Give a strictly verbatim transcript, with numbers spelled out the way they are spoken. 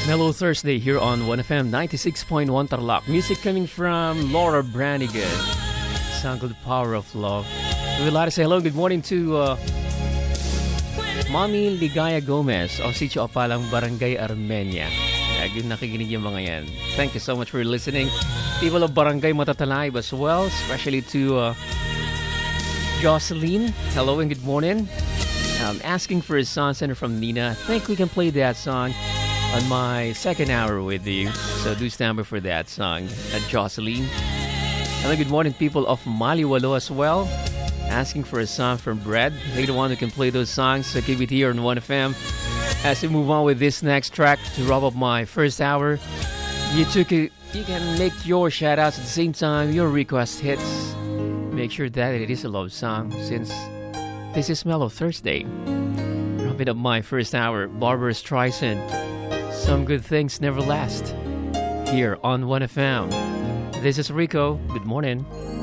Mellow Thursday here on one F M ninety-six point one Tarlac. Music coming from Laura Branigan. Song called The Power of Love. We would like to say hello, good morning to uh, Mommy Ligaya Gomez of Sitio Apalang, Barangay Armenia. Lagi nakikinig yung mga yan. Thank you so much for listening. People of Barangay Matatalay as well, especially to uh, Jocelyn. Hello and good morning. Um, asking for a song sent from Nina. I think we can play that song on my second hour with you. So do stand by for that song at Jocelyn. Hello, good morning, people of Maliwalo as well. Asking for a song from Brad. Later on, we can play those songs. So keep it here on one F M. As we move on with this next track to wrap up my first hour, you took it. You can make your shout outs at the same time, your request hits. Make sure that it is a love song since this is Mellow Thursday. Wrapping up my first hour, Barbara Streisand. Some good things never last. Here on one F M. This is Rico. Good morning.